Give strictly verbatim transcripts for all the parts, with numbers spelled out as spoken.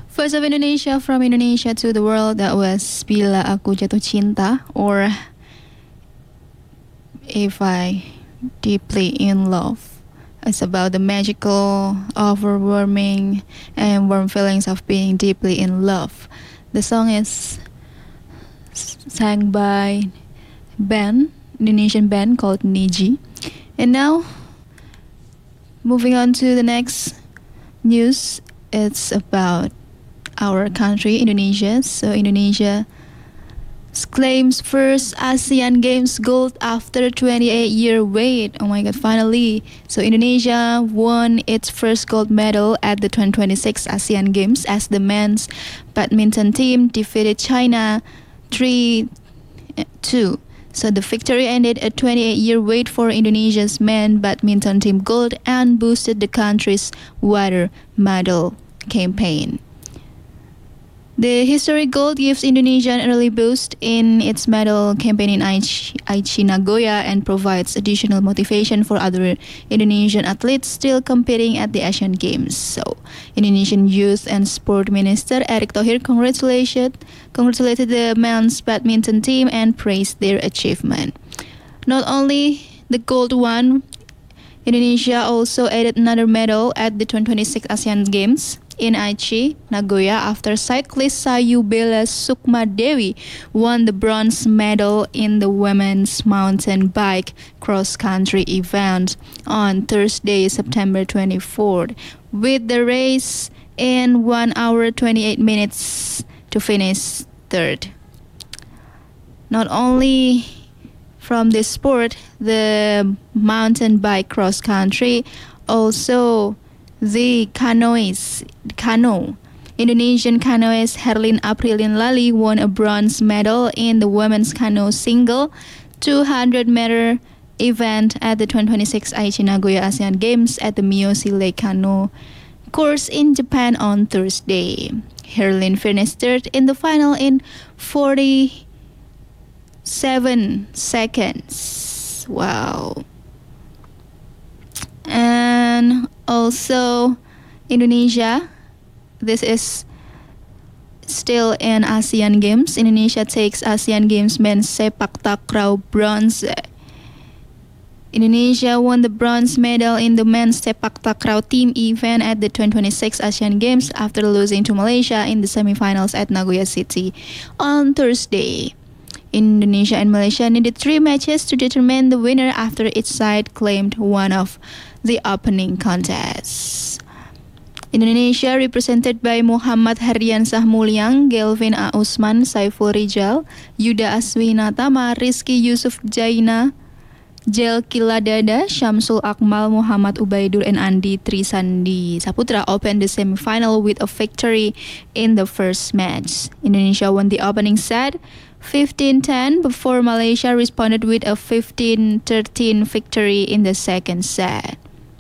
Voice of Indonesia, from Indonesia to the world. That was Bila Aku Jatuh Cinta, or If I Deeply in Love. It's about the magical, overwhelming, and warm feelings of being deeply in love. The song is sang by band, Indonesian band called Niji. And now, moving on to the next news, it's about our country, Indonesia. So Indonesia claims first ASEAN Games gold after twenty-eight year wait. Oh my god, finally. So Indonesia won its first gold medal at the twenty twenty-six ASEAN Games as the men's badminton team defeated China three two. So the victory ended a twenty-eight year wait for Indonesia's men badminton team gold and boosted the country's water medal campaign. The historic gold gives Indonesia an early boost in its medal campaign in Aichi, Aichi, Nagoya, and provides additional motivation for other Indonesian athletes still competing at the Asian Games. So, Indonesian Youth and Sport Minister Erick Thohir congratulated, congratulated the men's badminton team and praised their achievement. Not only the gold won, Indonesia also added another medal at the twenty twenty-six ASEAN Games in Aichi, Nagoya, after cyclist Sayu Bella Sukma Dewi won the bronze medal in the women's mountain bike cross-country event on Thursday, September twenty-fourth, with the race in one hour twenty-eight minutes to finish third. Not only from this sport, the mountain bike cross-country, also the canoes, canoe. Indonesian canoeist Herlin Aprilin Lali won a bronze medal in the women's canoe single two hundred meter event at the twenty twenty-six Aichi Nagoya ASEAN Games at the Miyoshi Lake Canoe course in Japan on Thursday. Herlin finished third in the final in forty-seven seconds. Wow. And also Indonesia, this is still in ASEAN Games. Indonesia takes ASEAN Games men's sepak takraw bronze. Indonesia won the bronze medal in the men's sepak takraw team event at the twenty twenty-six ASEAN Games after losing to Malaysia in the semifinals at Nagoya City on Thursday. Indonesia and Malaysia needed three matches to determine the winner after each side claimed one of the opening contests. Indonesia, represented by Muhammad Hardiansah Mulyang, Gelvin A. Usman, Saiful Rijal, Yuda Aswinatama, Rizky Yusuf Jaina, Jel Kiladada, Syamsul Akmal, Muhammad Ubaidur, and Andi Trisandi Saputra opened the semifinal with a victory in the first match. Indonesia won the opening set fifteen ten before Malaysia responded with a fifteen thirteen victory in the second set.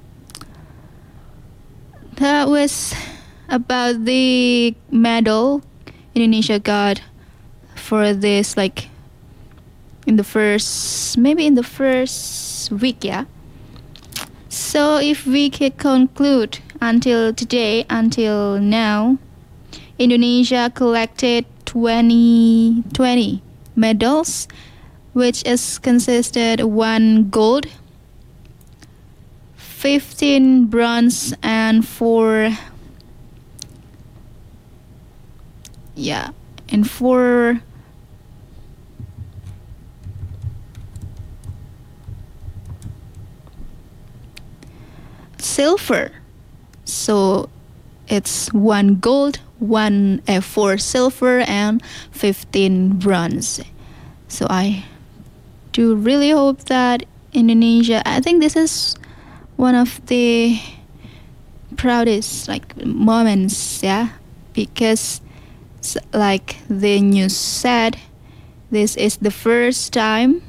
That was about the medal Indonesia got for this, like in the first, maybe in the first week, yeah. So if we can conclude until today, until now, Indonesia collected twenty, twenty medals, which is consisted one gold, fifteen bronze, and four, yeah, and four silver. So it's one gold, one uh, four silver, and fifteen bronze. So I do really hope that Indonesia, I think this is one of the proudest like moments, yeah, because like the news said, this is the first time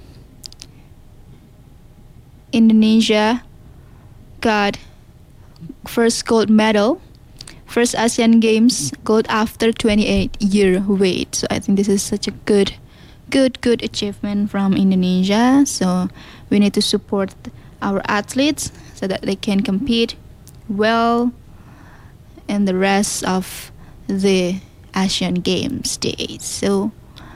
Indonesia got first gold medal, first ASEAN Games gold after twenty-eight year wait. So I think this is such a good good good achievement from Indonesia. So we need to support our athletes so that they can compete well in the rest of the Asian Games days. So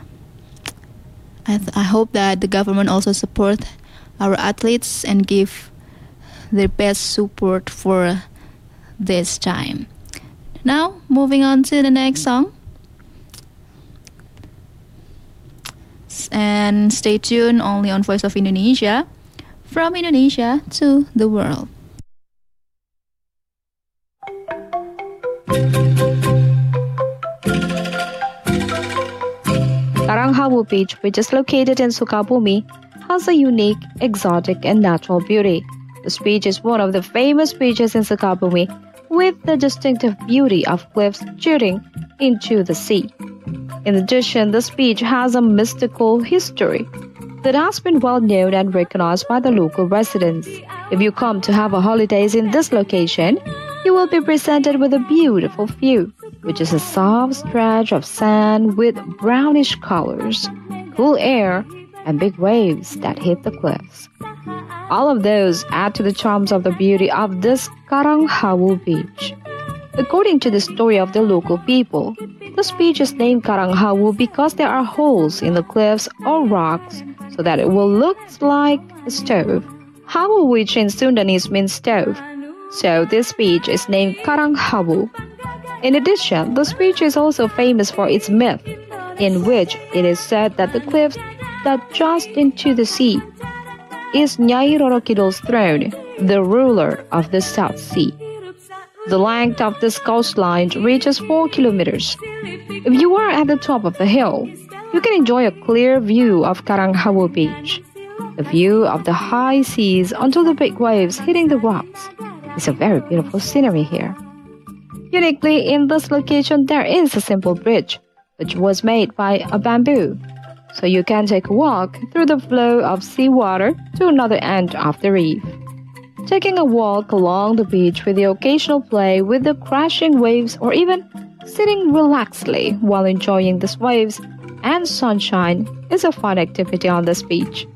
I, th- I hope that the government also support our athletes and give their best support for this time. Now, moving on to the next song. And stay tuned only on Voice of Indonesia, from Indonesia to the world. Karanghawu Beach, which is located in Sukabumi, has a unique, exotic, and natural beauty. This beach is one of the famous beaches in Sukabumi, with the distinctive beauty of cliffs jutting into the sea. In addition, this beach has a mystical history that has been well known and recognized by the local residents. If you come to have a holidays in this location, you will be presented with a beautiful view, which is a soft stretch of sand with brownish colors, cool air, and big waves that hit the cliffs. All of those add to the charms of the beauty of this Karanghawu Beach. According to the story of the local people, this beach is named Karanghawu because there are holes in the cliffs or rocks so that it will look like a stove. Hawu, which in Sundanese means stove, so this beach is named Karanghawu. In addition, this beach is also famous for its myth, in which it is said that the cliffs that just into the sea is Nyai Roro Kidul's throne, the ruler of the South Sea. The length of this coastline reaches four kilometers. If you are at the top of the hill, you can enjoy a clear view of Karanghawu Beach. The view of the high seas until the big waves hitting the rocks is a very beautiful scenery here. Uniquely, in this location, there is a simple bridge, which was made by a bamboo, so you can take a walk through the flow of seawater to another end of the reef. Taking a walk along the beach with the occasional play with the crashing waves, or even sitting relaxedly while enjoying the waves and sunshine is a fun activity on this beach.